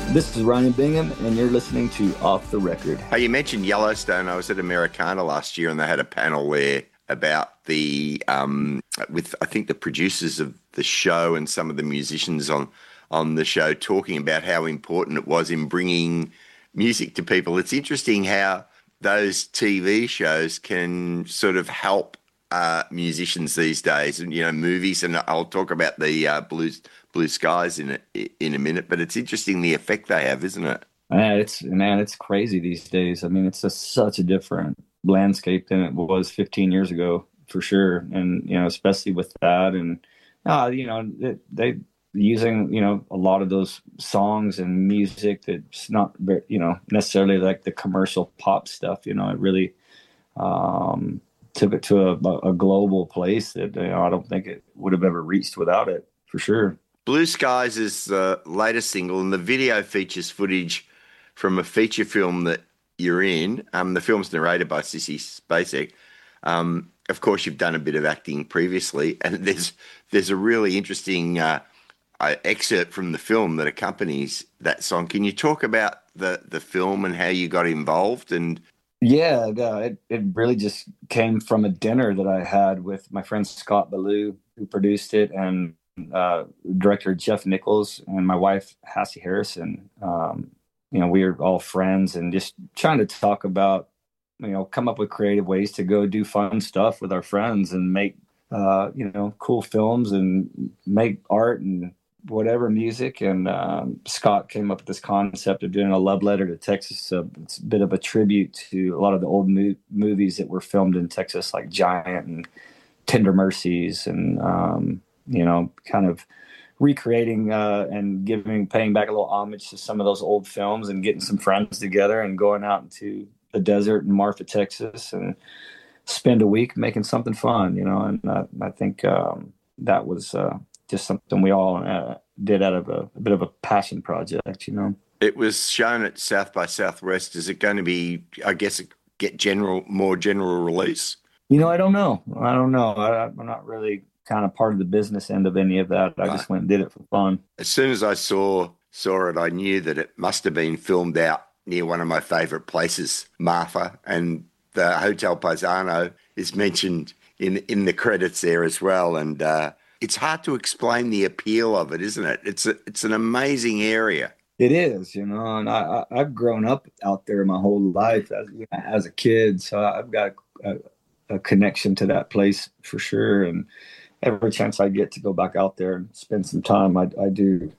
This is Ryan Bingham, and you're listening to Off the Record. Hey, you mentioned Yellowstone. I was at Americana last year, and they had a panel there about with I think the producers of the show and some of the musicians on the show talking about how important it was in bringing music to people. It's interesting how those TV shows can sort of help musicians these days, and movies. And I'll talk about the Blue Skies in a minute. But it's interesting the effect they have, isn't it? It's crazy these days. I mean, it's just such a different landscape than it was 15 years ago, for sure. And especially with that, and they using a lot of those songs and music that's not very, necessarily like the commercial pop stuff. It really took it to a global place that I don't think it would have ever reached without it, for sure. Blue Skies is the latest single, and the video features footage from a feature film that you're in. The film's narrated by Sissy Spacek. Of course, you've done a bit of acting previously, and there's a really interesting excerpt from the film that accompanies that song. Can you talk about the film and how you got involved? And yeah, it really just came from a dinner that I had with my friend Scott Ballou, who produced it, and director Jeff Nichols, and my wife Hassie Harrison. We were all friends and just trying to talk about, come up with creative ways to go do fun stuff with our friends and make, cool films and make art and whatever music. And Scott came up with this concept of doing a love letter to Texas. So it's a bit of a tribute to a lot of the old movies that were filmed in Texas, like Giant and Tender Mercies, and kind of recreating and paying back a little homage to some of those old films, and getting some friends together and going out into the desert in Marfa, Texas, and spend a week making something fun, and I think that was just something we all did out of a bit of a passion project. It was shown at South by Southwest. Is it going to be, I guess, get more general release? I don't know. I'm not really kind of part of the business end of any of that. I just went and did it for fun. As soon as I saw it, I knew that it must have been filmed out near one of my favorite places, Marfa, and the Hotel Paisano is mentioned in the credits there as well. And it's hard to explain the appeal of it, isn't it? It's an amazing area. It is, and I've grown up out there my whole life as a kid, so I've got a connection to that place for sure. And every chance I get to go back out there and spend some time, I do